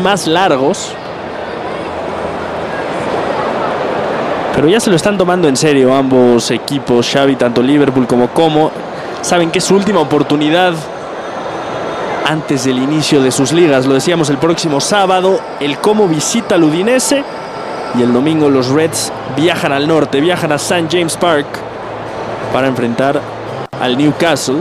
más largos. Pero ya se lo están tomando en serio ambos equipos, Xavi, tanto Liverpool como Como. Saben que es su última oportunidad antes del inicio de sus ligas. Lo decíamos, el próximo sábado el Como visita al Udinese y el domingo los Reds viajan al norte, viajan a St. James Park para enfrentar al Newcastle.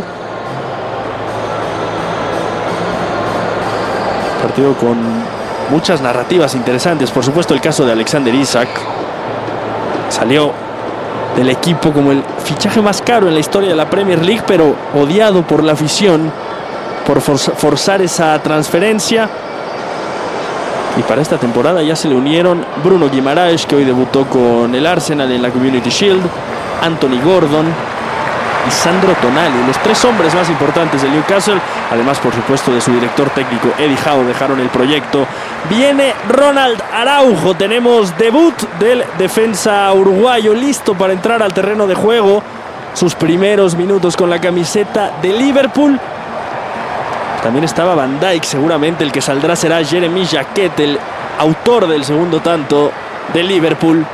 Partido con muchas narrativas interesantes. Por supuesto, el caso de Alexander Isak. Salió del equipo como el fichaje más caro en la historia de la Premier League, pero odiado por la afición por forzar esa transferencia. Y para esta temporada ya se le unieron Bruno Guimaraes, que hoy debutó con el Arsenal en la Community Shield, Anthony Gordon y Sandro Tonali, los tres hombres más importantes del Newcastle, además por supuesto de su director técnico Eddie Howe. Dejaron el proyecto. Viene Ronald Araujo, tenemos debut del defensa uruguayo, listo para entrar al terreno de juego, sus primeros minutos con la camiseta de Liverpool. También estaba Van Dijk, seguramente el que saldrá será Jeremy Jacquet, el autor del segundo tanto de Liverpool.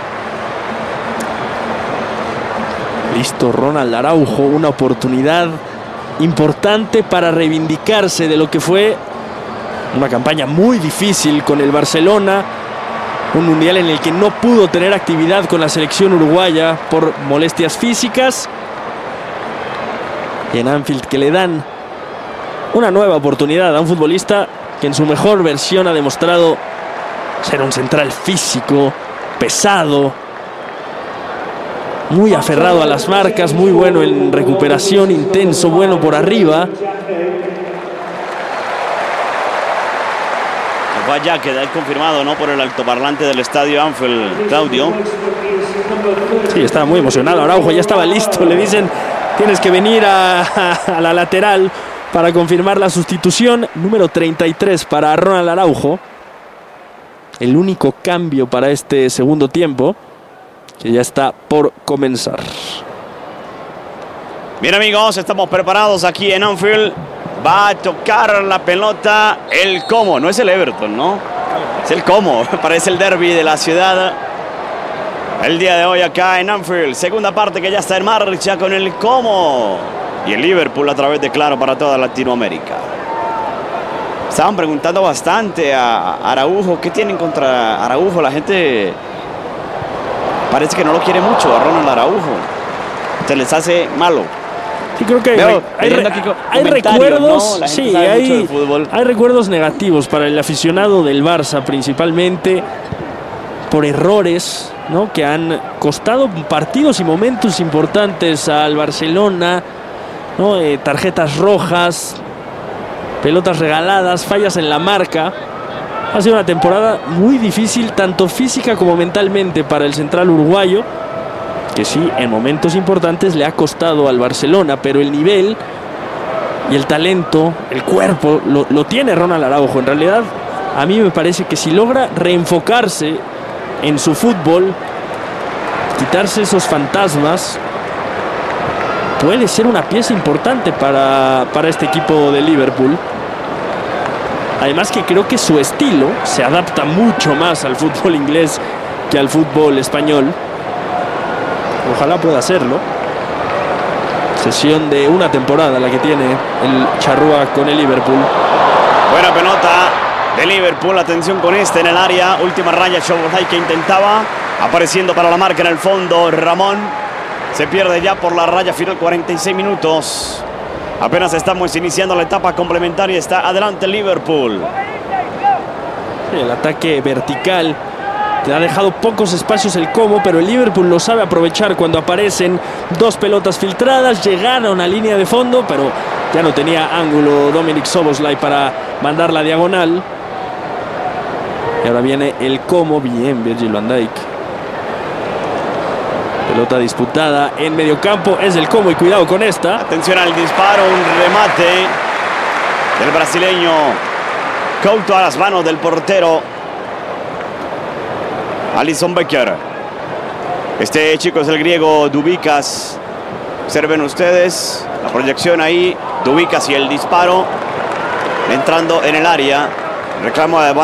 Listo Ronald Araujo, una oportunidad importante para reivindicarse de lo que fue una campaña muy difícil con el Barcelona, un mundial en el que no pudo tener actividad con la selección uruguaya por molestias físicas, y en Anfield que le dan una nueva oportunidad a un futbolista que en su mejor versión ha demostrado ser un central físico, pesado, muy aferrado a las marcas, muy bueno en recuperación, intenso, bueno por arriba. Vaya, queda confirmado, ¿no?, por el altoparlante del estadio Anfield, Claudio. Sí, estaba muy emocionado Araujo, ya estaba listo. Le dicen, tienes que venir a la lateral para confirmar la sustitución. Número 33 para Ronald Araujo. El único cambio para este segundo tiempo, que ya está por comenzar. Bien, amigos, estamos preparados aquí en Anfield. Va a tocar la pelota el Como. No es el Everton, ¿no? Es el Como. Parece el derbi de la ciudad. El día de hoy acá en Anfield. Segunda parte que ya está en marcha con el Como. Y el Liverpool a través de Claro para toda Latinoamérica. Estaban preguntando bastante a Araujo. ¿Qué tienen contra Araujo? La gente parece que no lo quiere mucho a Ronald Araujo. Se les hace malo. Sí, creo que hay recuerdos, ¿no? Sí, hay recuerdos negativos para el aficionado del Barça, principalmente por errores, ¿no?, que han costado partidos y momentos importantes al Barcelona, ¿no? Tarjetas rojas, pelotas regaladas, fallas en la marca. Ha sido una temporada muy difícil, tanto física como mentalmente, para el central uruguayo, que sí, en momentos importantes le ha costado al Barcelona, pero el nivel y el talento, el cuerpo, lo tiene Ronald Araujo. En realidad, a mí me parece que si logra reenfocarse en su fútbol, quitarse esos fantasmas, puede ser una pieza importante para este equipo de Liverpool. Además que creo que su estilo se adapta mucho más al fútbol inglés que al fútbol español. Ojalá pueda hacerlo. Sesión de una temporada la que tiene el charrúa con el Liverpool. Buena pelota de Liverpool. Atención con este en el área. Última raya, Szoboszlai, que intentaba. Apareciendo para la marca en el fondo Ramón. Se pierde ya por la raya final. 46 minutos. Apenas estamos iniciando la etapa complementaria. Está adelante el Liverpool. El ataque vertical le ha dejado pocos espacios el Como, pero el Liverpool lo sabe aprovechar cuando aparecen dos pelotas filtradas. Llegaron a línea de fondo, pero ya no tenía ángulo Dominik Szoboszlai para mandar la diagonal. Y ahora viene el Como. Bien, Virgil van Dijk. Pelota disputada en medio campo. Es el Como y cuidado con esta. Atención al disparo, un remate del brasileño Couto a las manos del portero Alisson Becker. Este chico es el griego Doubikas. Observen ustedes la proyección ahí. Doubikas y el disparo entrando en el área. Reclamo de